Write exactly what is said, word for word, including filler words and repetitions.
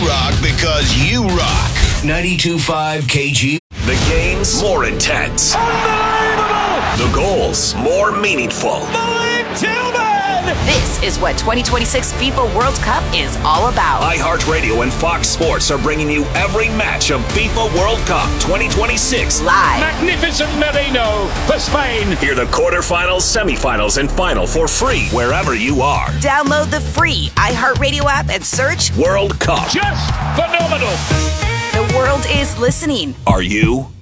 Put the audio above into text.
rock because you rock. ninety-two point five K G. The games more intense. Unbelievable! The goals more meaningful. Mike Tillman! This is what twenty twenty-six FIFA World Cup is all about. iHeartRadio and Fox Sports are bringing you every match of FIFA World Cup twenty twenty-six live. Magnificent Merino for Spain. Hear the quarterfinals, semifinals, and final for free wherever you are. Download the free iHeartRadio app and search World Cup. Just phenomenal. The world is listening. Are you?